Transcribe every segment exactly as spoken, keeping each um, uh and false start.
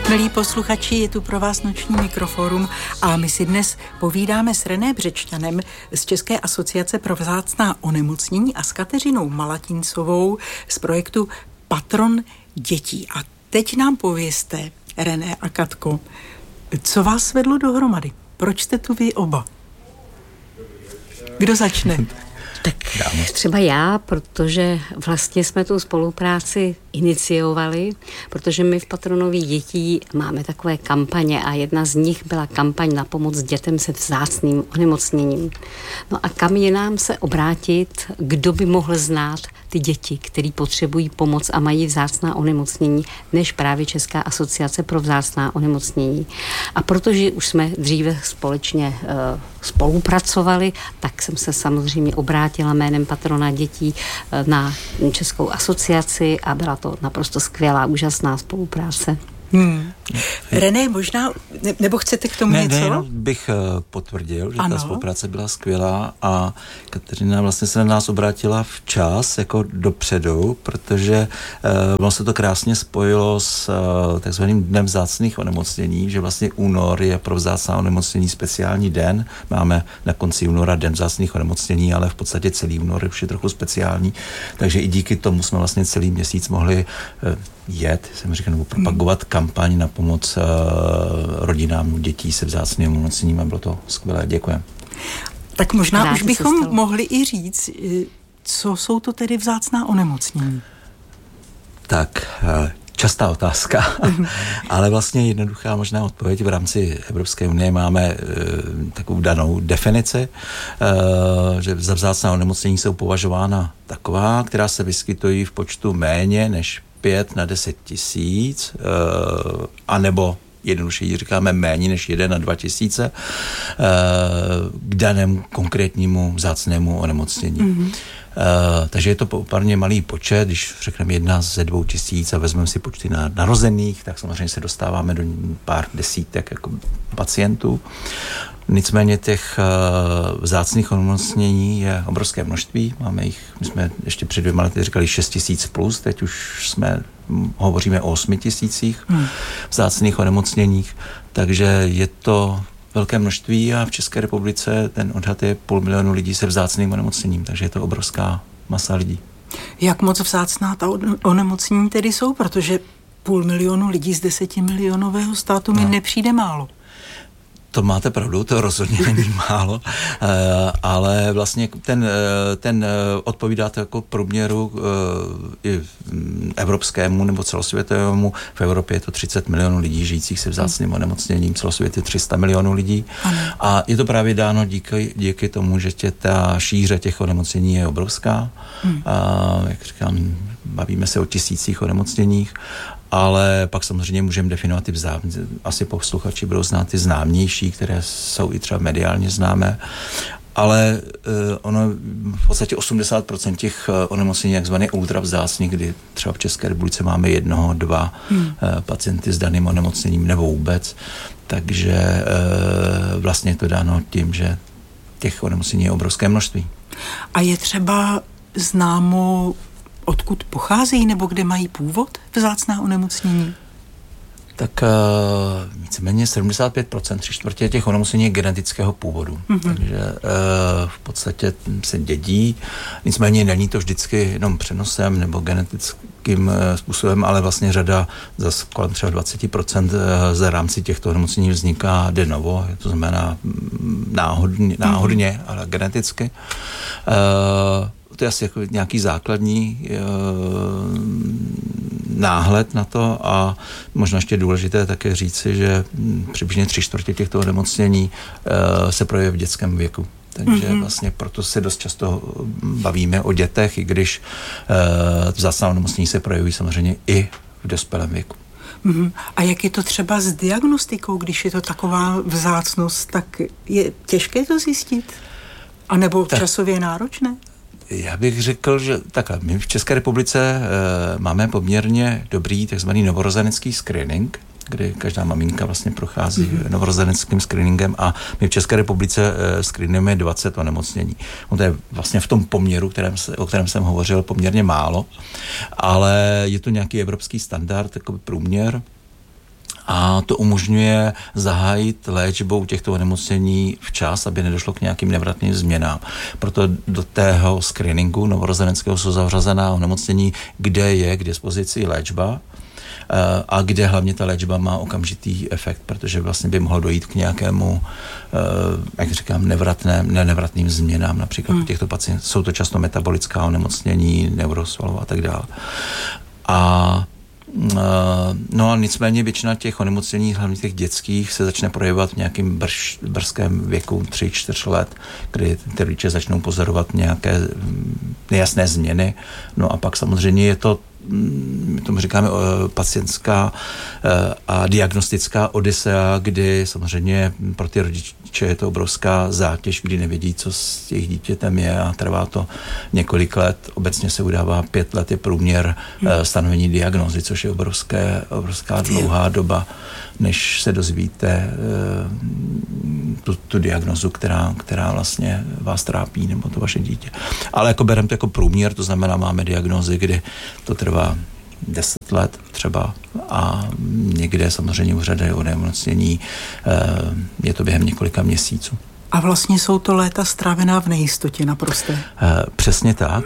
Milí posluchači, je tu pro vás noční Mikroforum a my si dnes povídáme s René Břečťanem z České asociace pro vzácná onemocnění a s Kateřinou Malatincovou z projektu Patron dětí. A teď nám povězte, René a Katko, co vás vedlo dohromady? Proč jste tu vy oba? Kdo začne? Tak třeba já, protože vlastně jsme tu spolupráci iniciovali, protože my v Patronovi dětí máme takové kampaně a jedna z nich byla kampaň na pomoc dětem se vzácným onemocněním. No a kam je nám se obrátit, kdo by mohl znát ty děti, které potřebují pomoc a mají vzácná onemocnění, než právě Česká asociace pro vzácná onemocnění. A protože už jsme dříve společně uh, spolupracovali, tak jsem se samozřejmě obrátila jménem Patrona dětí uh, na Českou asociaci a byla to naprosto skvělá, úžasná spolupráce. Hmm. René, možná, ne, nebo chcete k tomu ne, něco? Ne, jenom bych uh, potvrdil, že ano. ta spolupráce byla skvělá a Kateřina vlastně se na nás obrátila včas, jako dopředu, protože uh, vlastně to krásně spojilo s uh, takzvaným dnem vzácných onemocnění, že vlastně únor je pro vzácná onemocnění speciální den. Máme na konci února den vzácných onemocnění, ale v podstatě celý únor už je trochu speciální, takže i díky tomu jsme vlastně celý měsíc mohli uh, jet, jsem říkal, nebo propagovat hmm. kampaň na pomoc uh, rodinám dětí se vzácným onemocněním a bylo to skvělé. Děkujeme. Tak možná Rád už bychom mohli i říct, co jsou to tedy vzácná onemocnění? Tak, uh, častá otázka, ale vlastně jednoduchá možná odpověď. V rámci Evropské unie máme uh, takovou danou definici, uh, že za vzácná onemocnění jsou považována taková, která se vyskytují v počtu méně než pět na deset tisíc, uh, anebo jednoduše říkáme méně než jeden na dva tisíce uh, k danému konkrétnímu vzácnému onemocnění. Mm-hmm. Uh, takže je to poměrně malý počet, když řekneme jedna ze dvou tisíc a vezmeme si počty na narozených, tak samozřejmě se dostáváme do pár desítek jako pacientů. Nicméně těch uh, vzácných onemocnění je obrovské množství. Máme jich, my jsme ještě před dvěma lety říkali šest tisíc plus, teď už jsme, hovoříme o osmi tisících hmm. vzácných onemocněních, takže je to velké množství a v České republice ten odhad je půl milionu lidí se vzácným onemocněním, takže je to obrovská masa lidí. Jak moc vzácná ta onemocnění tedy jsou, protože půl milionu lidí z desetimilionového státu mi no. nepřijde málo. To máte pravdu, to rozhodně není málo, ale vlastně ten, ten odpovídá to jako průměru i evropskému nebo celosvětovému. V Evropě je to třicet milionů lidí žijících se vzácným onemocněním, celosvětě tři sta milionů lidí. A je to právě dáno díky, díky tomu, že tě, ta šíře těch onemocnění je obrovská. Hmm. A, jak říkám, bavíme se o tisících onemocněních, ale pak samozřejmě můžeme definovat ty vzá... asi posluchači budou znát ty známější, které jsou i třeba mediálně známé, ale uh, ono v podstatě osmdesát procent těch uh, onemocnění takzvané ultravzácných, kdy třeba v České republice máme jednoho, dva hmm. uh, pacienty s daným onemocněním nebo vůbec, takže uh, vlastně je to dáno tím, že těch onemocnění je obrovské množství. A je třeba známo, odkud pocházejí nebo kde mají původ vzácná onemocnění? Tak uh, víceméně sedmdesát pět procent, tři čtvrtě těch onemocnění je genetického původu. Mm-hmm. Takže uh, v podstatě se dědí. Nicméně není to vždycky jenom přenosem nebo genetickým uh, způsobem, ale vlastně řada, zase kolem třeba dvacet procent uh, za rámci těchto onemocnění vzniká de novo, to znamená náhodně, náhodně mm-hmm. ale geneticky. Uh, To je asi jako nějaký základní e, náhled na to a možná ještě důležité také říci, že přibližně tři čtvrtě těchto onemocnění e, se projeví v dětském věku. Takže mm-hmm. vlastně proto se dost často bavíme o dětech, i když e, vzácná onemocnění se projeví samozřejmě i v dospělém věku. Mm-hmm. A jak je to třeba s diagnostikou, když je to taková vzácnost, tak je těžké to zjistit? A nebo tak. časově náročné? Já bych řekl, že takhle, my v České republice e, máme poměrně dobrý takzvaný novorozenecký screening, kdy každá maminka vlastně prochází mm-hmm. novorozeneckým screeningem a my v České republice e, screenujeme dvacet onemocnění. No to je vlastně v tom poměru, kterém se, o kterém jsem hovořil, poměrně málo, ale je to nějaký evropský standard, takový průměr. A to umožňuje zahájit léčbou těchto onemocnění včas, aby nedošlo k nějakým nevratným změnám. Proto do tého screeningu novorozeneckého jsou zařazená onemocnění, kde je k dispozici léčba a kde hlavně ta léčba má okamžitý efekt, protože vlastně by mohlo dojít k nějakému, jak říkám, nevratném, ne, nevratným změnám. Například hmm. u těchto pacientů jsou to často metabolická onemocnění, neurosvalová a tak dále. A no a nicméně většina těch onemocnění, hlavně těch dětských, se začne projevovat v nějakém brž, brzkém věku tři čtyři let, kdy ty rodiče začnou pozorovat nějaké nejasné změny. No a pak samozřejmě je to, my tomu říkáme, pacientská a diagnostická odysea, kdy samozřejmě pro ty rodiče je to obrovská zátěž, kdy nevědí, co s jejich dítětem je a trvá to několik let. Obecně se udává pět let je průměr hmm. stanovení diagnózy, což je obrovské, obrovská dlouhá doba, než se dozvíte tu, tu diagnozu, která, která vlastně vás trápí, nebo to vaše dítě. Ale jako bereme to jako průměr, to znamená, máme diagnózy, kdy to trvá deset let třeba a někde samozřejmě u řady onemocnění je to během několika měsíců. A vlastně jsou to léta strávená v nejistotě naprosté. Přesně tak.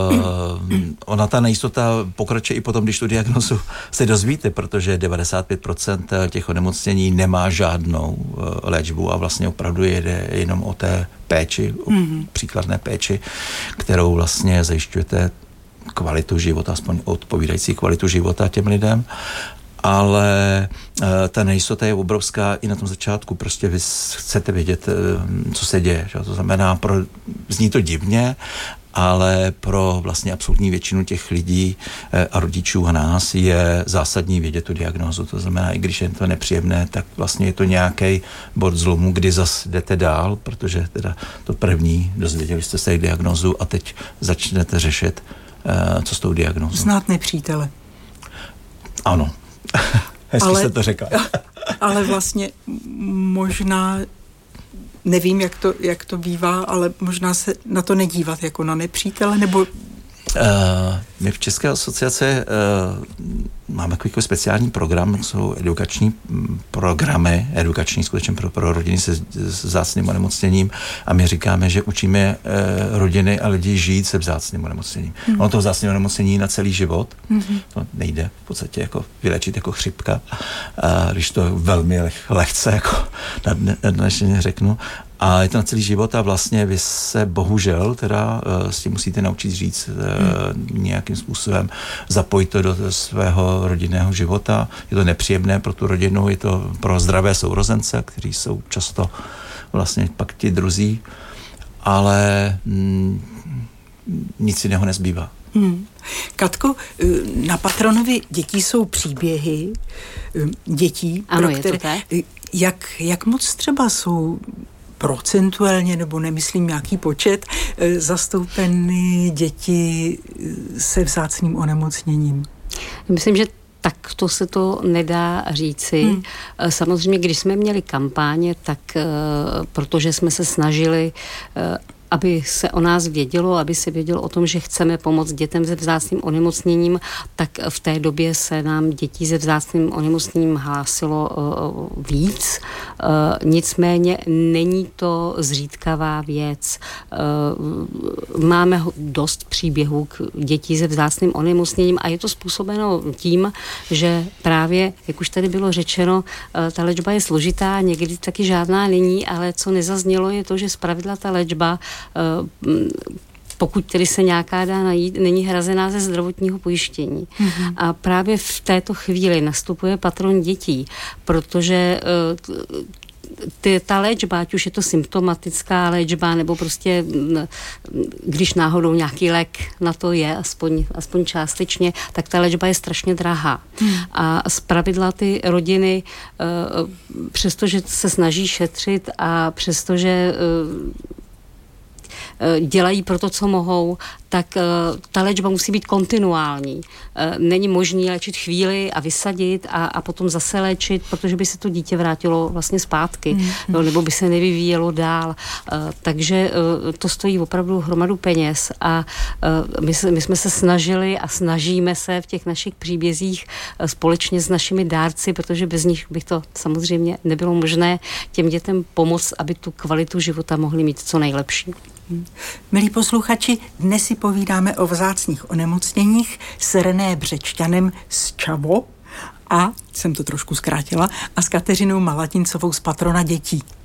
Ona ta nejistota pokračuje i potom, když tu diagnozu se dozvíte, protože devadesát pět procent těch onemocnění nemá žádnou léčbu a vlastně opravdu jde jenom o té péči, o mm-hmm. příkladné péči, kterou vlastně zajišťujete kvalitu života, aspoň odpovídající kvalitu života těm lidem. Ale uh, ta nejistota je obrovská i na tom začátku. Prostě vy chcete vědět, uh, co se děje. Že? To znamená, pro, zní to divně, ale pro vlastně absolutní většinu těch lidí uh, a rodičů a nás je zásadní vědět tu diagnózu. To znamená, i když je to nepříjemné, tak vlastně je to nějaký bod zlomu, kdy zase jdete dál, protože teda to první, dozvěděli jste se diagnózu a teď začnete řešit, uh, co s tou diagnózou. Znát nepřítele. Ano. Hezky ale, se to řekla. Ale vlastně možná, nevím, jak to, jak to bývá, ale možná se na to nedívat jako na nepřítele, nebo... Uh, my v České asociaci uh, máme takový speciální program, jsou edukační programy, edukační skutečně pro, pro rodiny se vzácným onemocněním a my říkáme, že učíme uh, rodiny a lidi žít se vzácným onemocněním. Mm. Ono to vzácné onemocnění na celý život, mm-hmm. to nejde v podstatě jako vylečit jako chřipka, uh, když to velmi leh, lehce jako dnešně řeknu. A je to na celý život a vlastně vy se bohužel teda uh, s tím musíte naučit říct uh, hmm. nějakým způsobem, zapojit to do svého rodinného života. Je to nepříjemné pro tu rodinu, je to pro zdravé sourozence, kteří jsou často vlastně pak ti druzí, ale mm, nic jiného nezbývá. Hmm. Katko, na Patronovi dětí jsou příběhy dětí, ano, pro které, je to tak? Jak, jak moc třeba jsou procentuálně, nebo nemyslím nějaký počet, zastoupeny děti se vzácným onemocněním? Myslím, že tak to se to nedá říci. Hmm. Samozřejmě, když jsme měli kampáně, tak protože jsme se snažili, aby se o nás vědělo, aby se vědělo o tom, že chceme pomoct dětem se vzácným onemocněním, tak v té době se nám dětí se vzácným onemocněním hlásilo uh, víc. Uh, nicméně není to zřídkavá věc. Uh, máme dost příběhů k dětí se vzácným onemocněním a je to způsobeno tím, že právě, jak už tady bylo řečeno, uh, ta léčba je složitá, někdy taky žádná není, ale co nezaznělo je to, že zpravidla ta léčba pokud tedy se nějaká dá najít, není hrazená ze zdravotního pojištění. Mm-hmm. A právě v této chvíli nastupuje patron dětí, protože ty, ta léčba, ať už je to symptomatická léčba, nebo prostě když náhodou nějaký lék na to je, aspoň, aspoň částečně, tak ta léčba je strašně drahá. Hmm. A zpravidla ty rodiny, přestože se snaží šetřit a přestože dělají pro to, co mohou, tak ta léčba musí být kontinuální. Není možný léčit chvíli a vysadit a, a potom zase léčit, protože by se to dítě vrátilo vlastně zpátky, mm. no, nebo by se nevyvíjelo dál. Takže to stojí opravdu hromadu peněz a my, my jsme se snažili a snažíme se v těch našich příbězích společně s našimi dárci, protože bez nich bych to samozřejmě nebylo možné těm dětem pomoct, aby tu kvalitu života mohli mít co nejlepší. Milí posluchači, dnes si povídáme o vzácných onemocněních s René Břečťanem z Čavo a, jsem to trošku zkrátila, a s Kateřinou Malatincovou z Patrona dětí.